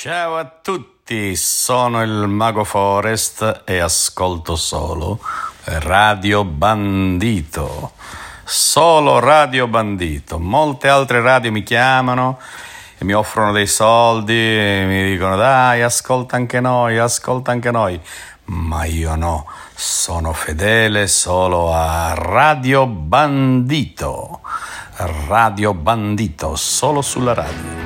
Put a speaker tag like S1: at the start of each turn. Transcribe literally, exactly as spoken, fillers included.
S1: Ciao a tutti, sono il Mago Forest e ascolto solo Radio Bandito. Solo Radio Bandito. Molte altre radio mi chiamano e mi offrono dei soldi e mi dicono dai, ascolta anche noi, ascolta anche noi. Ma io no, sono fedele solo a Radio Bandito. Radio Bandito, solo sulla radio.